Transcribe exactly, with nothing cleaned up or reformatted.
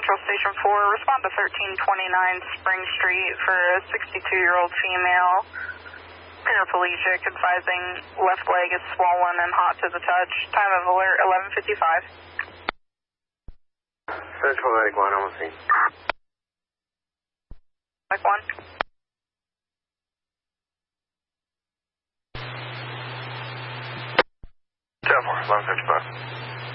Central Station four, respond to thirteen twenty-nine Spring Street for a sixty-two-year-old female. Paraplegic, advising left leg is swollen and hot to the touch. Time of alert eleven fifty-five. Central Medic one, almost seen. Medic one. ten four, eleven fifty-five.